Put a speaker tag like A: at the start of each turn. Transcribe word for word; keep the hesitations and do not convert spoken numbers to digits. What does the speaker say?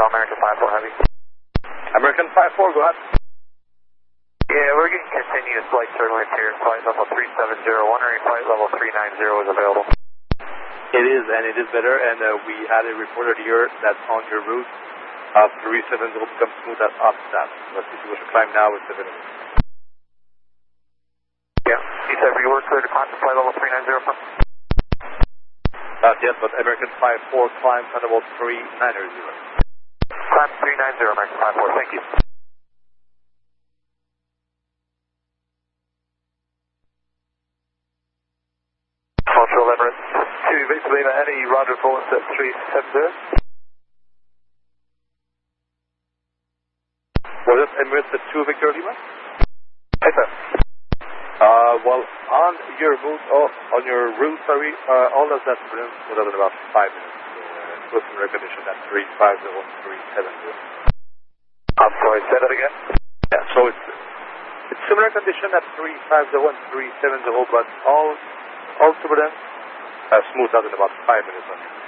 A: American five four Heavy.
B: American five four, go ahead.
A: Yeah, we're getting continuous flight turbulence here. Flight level three seven zero, wondering flight level three nine zero is available.
B: It is, and it is better, and uh, we had a reporter here that's on your route. Uh, three seven zero becomes smooth as up that. Let's see if we should climb now with seven.
A: Yeah, you said you were clear to climb to flight level three nine zero from?
B: Not yet, but American five four climb Thunderbolt three nine zero.
A: Climb three nine zero, American five four, thank you. Control Emirates two, Victor Lima, any round reports at three seven zero?
B: Was it Emirates at two, Victor Lima?
A: Yes, sir.
B: Uh, well, on your route, oh, on your route, sorry, uh, all of that balloons was in about five minutes. Uh, close in recognition at three five zero, three seven zero.
A: I'm sorry, say that again?
B: Yeah, so it's, it's similar condition at three five zero and three seven zero, but all, all turbulence uh, smooth out in about five minutes.